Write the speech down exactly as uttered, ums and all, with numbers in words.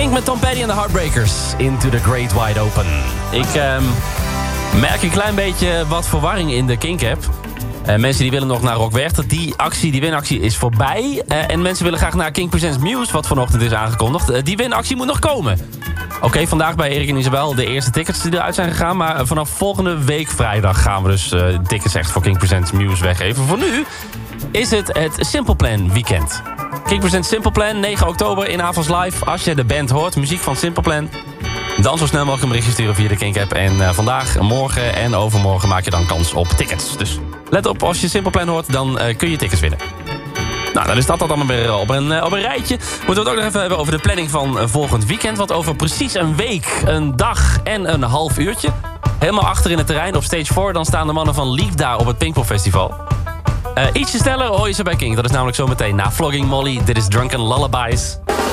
Kink met Tom Petty en de Heartbreakers. Into the Great Wide Open. Ik um, merk een klein beetje wat verwarring in de Kink-app. Uh, mensen die willen nog naar Rock Werchter. Die actie, die winactie is voorbij. Uh, en mensen willen graag naar Kink Presents Muse, wat vanochtend is aangekondigd. Uh, die winactie moet nog komen. Oké, okay, vandaag bij Erik en Isabel de eerste tickets die eruit zijn gegaan. Maar vanaf volgende week vrijdag gaan we dus uh, tickets echt voor Kink Presents Muse weggeven. Voor nu is het het Simple Plan weekend. Kink Presents Simple Plan, negen oktober in Avals Live. Als je de band hoort, muziek van Simple Plan, dan zo snel mogelijk een berichtje sturen via de Kink-app. En uh, vandaag, morgen en overmorgen maak je dan kans op tickets. Dus let op, als je Simple Plan hoort, dan uh, kun je tickets winnen. Nou, dan is dat allemaal weer op een, uh, op een rijtje. Moeten we het ook nog even hebben over de planning van uh, volgend weekend. Want over precies een week, een dag en een half uurtje, helemaal achter in het terrein op stage vier... dan staan de mannen van Leaf daar op het Pinkpop Festival. Uh, ietsje sneller hoor je ze bij Kink. Dat is namelijk zo meteen na Flogging Molly. Dit is Drunken Lullabies.